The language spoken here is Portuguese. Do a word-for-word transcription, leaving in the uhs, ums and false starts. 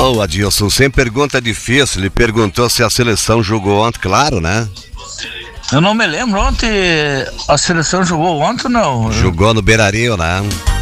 Ô, Adilson, sem pergunta difícil, ele perguntou se a seleção jogou ontem, claro, né? Eu não me lembro, ontem a seleção jogou ontem, não? Jogou no Beira-Rio, né?